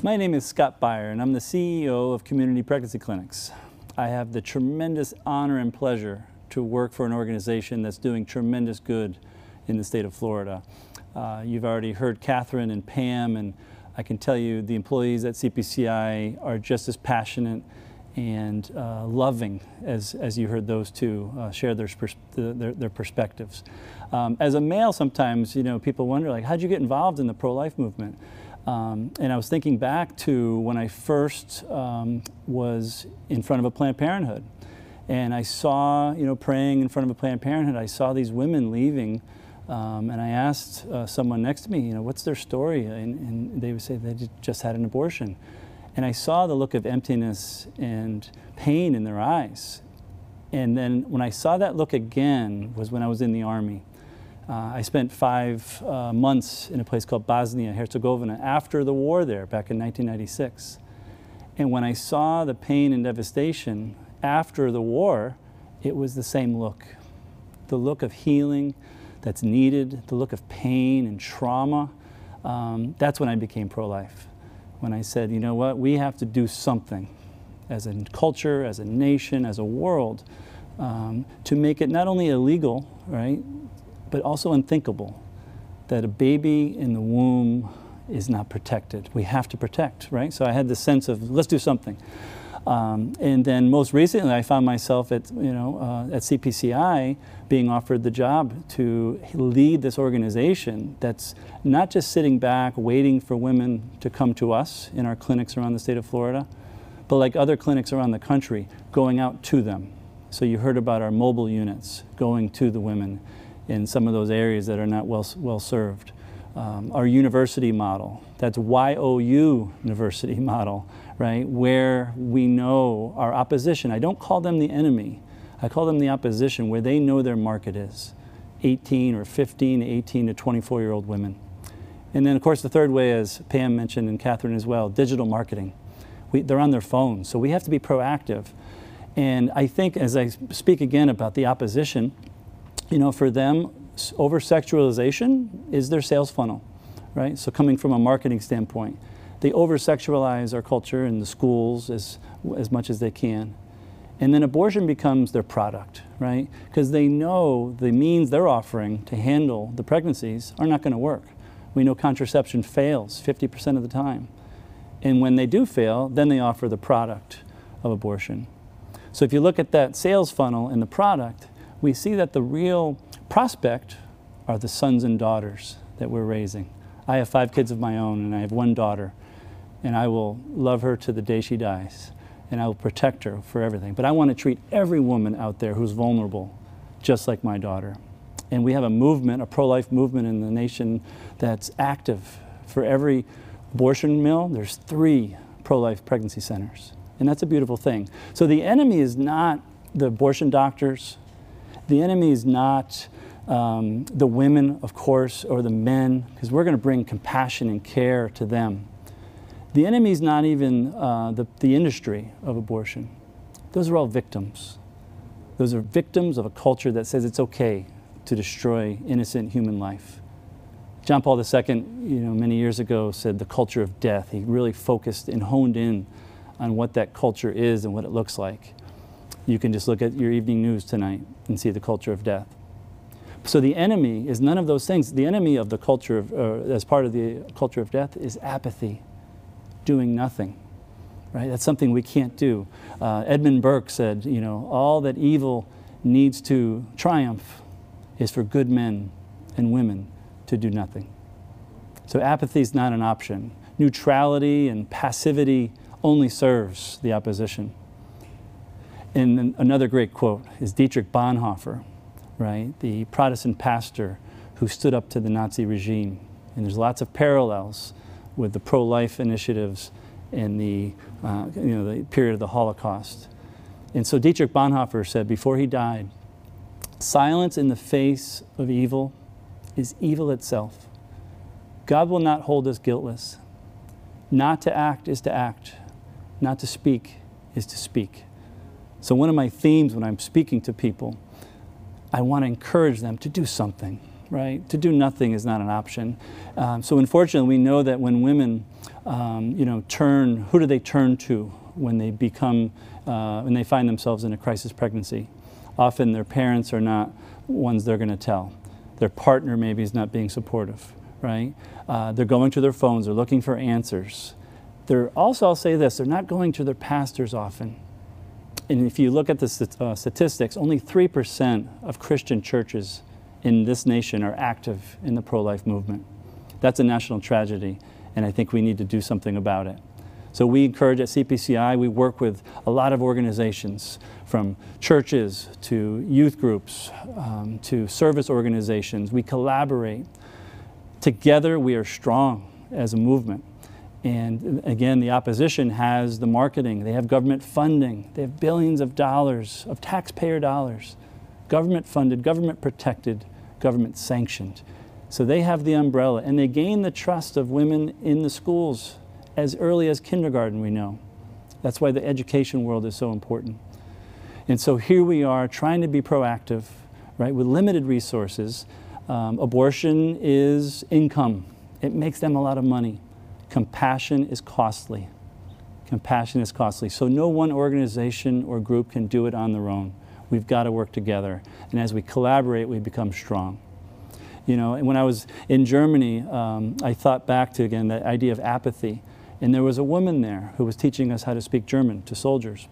My name is Scott Beyer, and I'm the CEO of Community Pregnancy Clinics. I have the tremendous honor and pleasure to work for an organization that's doing tremendous good in the state of Florida. You've already heard Catherine and Pam, and I can tell you the employees at CPCI are just as passionate and loving as you heard those two share their perspectives. As a male, sometimes people wonder, like, how'd you get involved in the pro-life movement? And I was thinking back to when I first was in front of a Planned Parenthood, and I saw, praying in front of a Planned Parenthood, I saw these women leaving, and I asked someone next to me, what's their story? And they would say they just had an abortion. And I saw the look of emptiness and pain in their eyes. And then when I saw that look again was when I was in the Army. I spent 5 months in a place called Bosnia-Herzegovina after the war there, back in 1996. And when I saw the pain and devastation after the war, it was the same look. The look of healing that's needed, the look of pain and trauma. That's when I became pro-life. When I said, you know what, we have to do something as a culture, as a nation, as a world, to make it not only illegal, right, but also unthinkable that a baby in the womb is not protected. We have to protect, right? So I had this sense of, let's do something. And then most recently, I found myself at CPCI being offered the job to lead this organization that's not just sitting back waiting for women to come to us in our clinics around the state of Florida, but like other clinics around the country, going out to them. So you heard about our mobile units going to the women in some of those areas that are not well served. Our university model, that's YOU University model, right, where we know our opposition. I don't call them the enemy, I call them the opposition, where they know their market is 18 or 15, 18 to 24-year-old women. And then of course the third way, as Pam mentioned and Catherine as well, digital marketing. They're on their phones, so we have to be proactive. And I think as I speak again about the opposition, for them, over-sexualization is their sales funnel, right? So coming from a marketing standpoint, they over-sexualize our culture in the schools as much as they can. And then abortion becomes their product, right? Because they know the means they're offering to handle the pregnancies are not going to work. We know contraception fails 50% of the time. And when they do fail, then they offer the product of abortion. So if you look at that sales funnel and the product, we see that the real prospect are the sons and daughters that we're raising. I have 5 kids of my own, and I have 1 daughter, and I will love her to the day she dies, and I will protect her for everything. But I want to treat every woman out there who's vulnerable just like my daughter. And we have a movement, a pro-life movement in the nation that's active. For every abortion mill, there's 3 pro-life pregnancy centers, and that's a beautiful thing. So the enemy is not the abortion doctors. The enemy is not the women, of course, or the men, because we're going to bring compassion and care to them. The enemy is not even the industry of abortion. Those are all victims. Those are victims of a culture that says it's okay to destroy innocent human life. John Paul II, many years ago said the culture of death. He really focused and honed in on what that culture is and what it looks like. You can just look at your evening news tonight and see the culture of death. So the enemy is none of those things. The enemy of the culture of, as part of the culture of death, is apathy, doing nothing, right? That's something we can't do. Edmund Burke said, all that evil needs to triumph is for good men and women to do nothing. So apathy is not an option. Neutrality and passivity only serves the opposition. And another great quote is Dietrich Bonhoeffer, right? The Protestant pastor who stood up to the Nazi regime. And there's lots of parallels with the pro-life initiatives in the period of the Holocaust. And so Dietrich Bonhoeffer said before he died, silence in the face of evil is evil itself. God will not hold us guiltless. Not to act is to act. Not to speak is to speak. So one of my themes when I'm speaking to people, I want to encourage them to do something, right? To do nothing is not an option. So unfortunately, we know that when women who do they turn to when they when they find themselves in a crisis pregnancy? Often their parents are not ones they're going to tell. Their partner maybe is not being supportive, right? They're going to their phones, they're looking for answers. They're also, I'll say this, they're not going to their pastors often. And if you look at the statistics, only 3% of Christian churches in this nation are active in the pro-life movement. That's a national tragedy, and I think we need to do something about it. So we encourage at CPCI, we work with a lot of organizations, from churches to youth groups to service organizations. We collaborate. Together we are strong as a movement. And again, the opposition has the marketing, they have government funding, they have billions of dollars, of taxpayer dollars, government funded, government protected, government sanctioned. So they have the umbrella, and they gain the trust of women in the schools as early as kindergarten, we know. That's why the education world is so important. And so here we are trying to be proactive, right, with limited resources. Abortion is income. It makes them a lot of money. Compassion is costly. Compassion is costly. So no one organization or group can do it on their own. We've got to work together. And as we collaborate, we become strong. And when I was in Germany, I thought back to, again, that idea of apathy. And there was a woman there who was teaching us how to speak German to soldiers.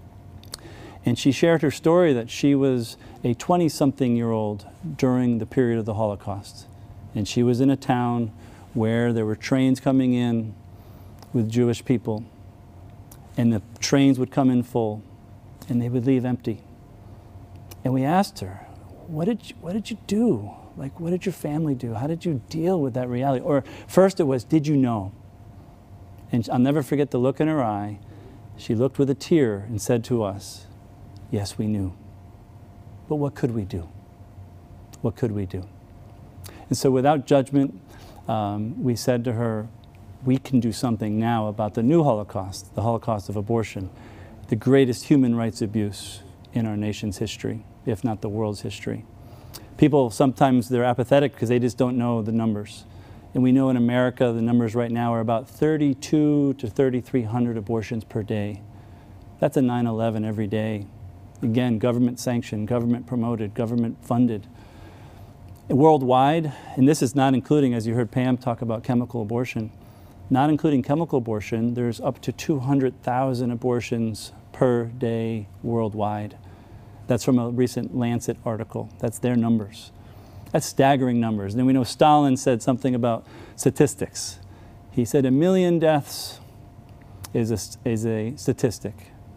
And she shared her story that she was a 20-something-year-old during the period of the Holocaust. And she was in a town where there were trains coming in with Jewish people. And the trains would come in full, and they would leave empty. And we asked her, what did you do? Like, what did your family do? How did you deal with that reality? Or first it was, did you know? And I'll never forget the look in her eye. She looked with a tear and said to us, yes, we knew. But what could we do? What could we do? And so without judgment, we said to her, we can do something now about the new Holocaust, the Holocaust of abortion, the greatest human rights abuse in our nation's history, if not the world's history. People, sometimes they're apathetic because they just don't know the numbers. And we know in America, the numbers right now are about 3,200 to 3,300 abortions per day. That's a 9/11 every day. Again, government sanctioned, government promoted, government funded. Worldwide, and this is not including, as you heard Pam talk about chemical abortion, not including chemical abortion, there's up to 200,000 abortions per day worldwide. That's from a recent Lancet article. That's their numbers. That's staggering numbers. And then we know Stalin said something about statistics. He said 1 million deaths is a statistic.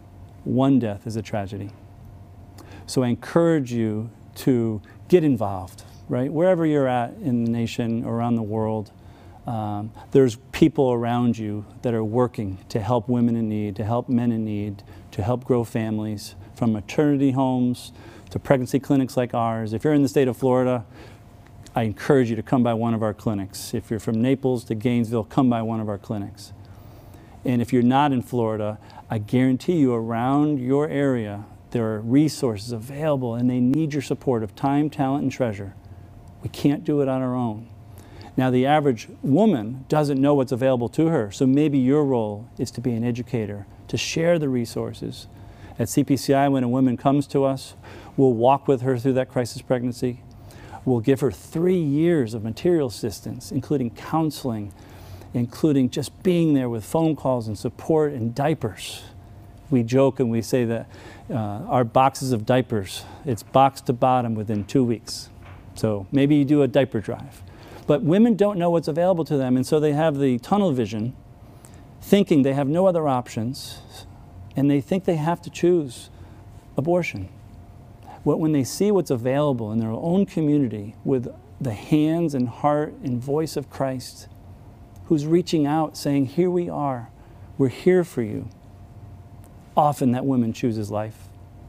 1 death is a tragedy. So I encourage you to get involved, right? Wherever you're at in the nation or around the world, there's people around you that are working to help women in need, to help men in need, to help grow families, from maternity homes to pregnancy clinics like ours. If you're in the state of Florida, I encourage you to come by one of our clinics. If you're from Naples to Gainesville, come by one of our clinics. And if you're not in Florida, I guarantee you around your area, there are resources available, and they need your support of time, talent, and treasure. We can't do it on our own. Now, the average woman doesn't know what's available to her, so maybe your role is to be an educator, to share the resources. At CPCI, when a woman comes to us, we'll walk with her through that crisis pregnancy. We'll give her 3 years of material assistance, including counseling, including just being there with phone calls and support and diapers. We joke and we say that our boxes of diapers, it's box to bottom within 2 weeks. So maybe you do a diaper drive. But women don't know what's available to them, and so they have the tunnel vision, thinking they have no other options, and they think they have to choose abortion. When they see what's available in their own community with the hands and heart and voice of Christ, who's reaching out saying, here we are, we're here for you, often that woman chooses life.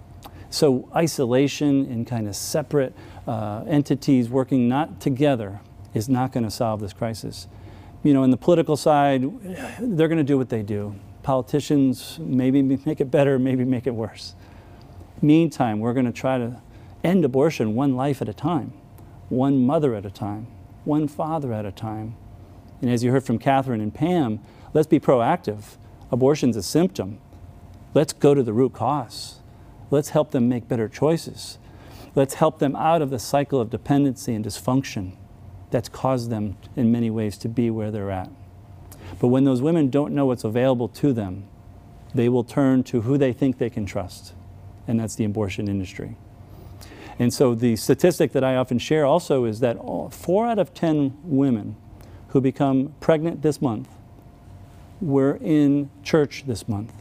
So isolation and kind of separate entities working not together is not going to solve this crisis. In the political side, they're going to do what they do. Politicians maybe make it better, maybe make it worse. Meantime, we're going to try to end abortion one life at a time, one mother at a time, one father at a time. And as you heard from Catherine and Pam, Let's be proactive. Abortion's a symptom. Let's go to the root cause. Let's help them make better choices. Let's help them out of the cycle of dependency and dysfunction that's caused them in many ways to be where they're at. But when those women don't know what's available to them, they will turn to who they think they can trust, and that's the abortion industry. And so the statistic that I often share also is that 4 out of 10 women who become pregnant this month were in church this month.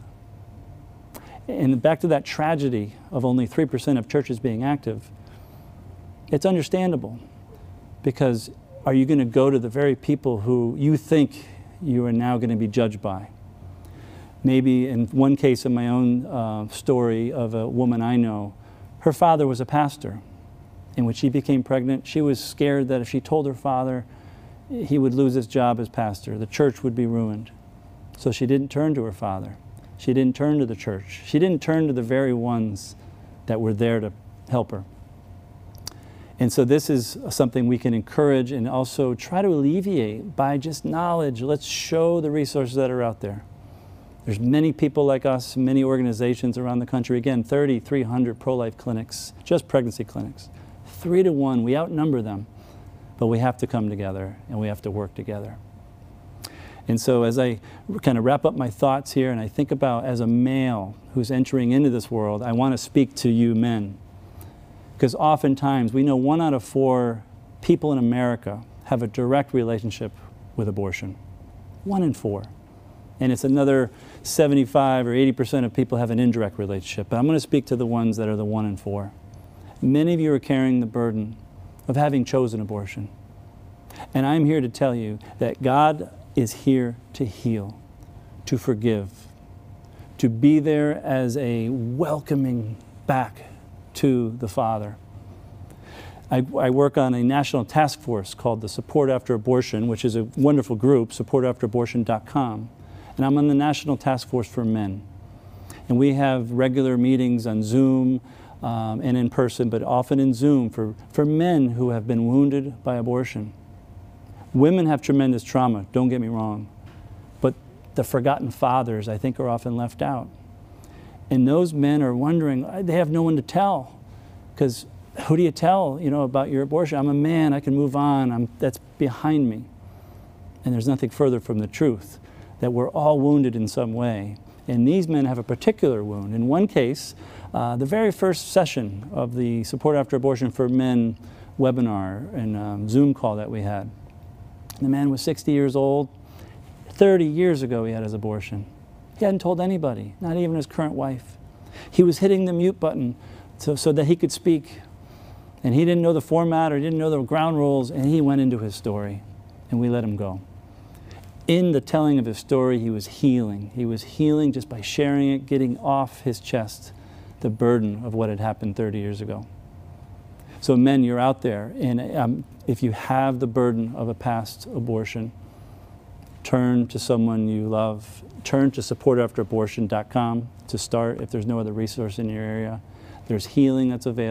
And back to that tragedy of only 3% of churches being active, it's understandable, because are you going to go to the very people who you think you are now going to be judged by? Maybe in one case in my own story of a woman I know, her father was a pastor. And when she became pregnant, she was scared that if she told her father, he would lose his job as pastor. The church would be ruined. So she didn't turn to her father. She didn't turn to the church. She didn't turn to the very ones that were there to help her. And so this is something we can encourage and also try to alleviate by just knowledge. Let's show the resources that are out there. There's many people like us, many organizations around the country. Again, 3,300 pro-life clinics, just pregnancy clinics. 3 to 1, we outnumber them. But we have to come together and we have to work together. And so as I kind of wrap up my thoughts here and I think about as a male who's entering into this world, I want to speak to you men. Because oftentimes we know 1 out of 4 people in America have a direct relationship with abortion. 1 in 4. And it's another 75 or 80% of people have an indirect relationship. But I'm going to speak to the ones that are the 1 in 4. Many of you are carrying the burden of having chosen abortion. And I'm here to tell you that God is here to heal, to forgive, to be there as a welcoming back to the Father. I work on a national task force called the Support After Abortion, which is a wonderful group, supportafterabortion.com. And I'm on the National Task Force for Men. And we have regular meetings on Zoom and in person, but often in Zoom for men who have been wounded by abortion. Women have tremendous trauma, don't get me wrong. But the forgotten fathers, I think, are often left out. And those men are wondering, they have no one to tell. Because who do you tell, about your abortion? I'm a man, I can move on, that's behind me. And there's nothing further from the truth, that we're all wounded in some way. And these men have a particular wound. In one case, the very first session of the Support After Abortion for Men webinar and Zoom call that we had, the man was 60 years old. 30 years ago he had his abortion. He hadn't told anybody, not even his current wife. He was hitting the mute button so that he could speak. And he didn't know the format or didn't know the ground rules, and he went into his story, and we let him go. In the telling of his story, he was healing. He was healing just by sharing it, getting off his chest the burden of what had happened 30 years ago. So men, you're out there, and if you have the burden of a past abortion, turn to someone you love. Turn to supportafterabortion.com to start if there's no other resource in your area. There's healing that's available.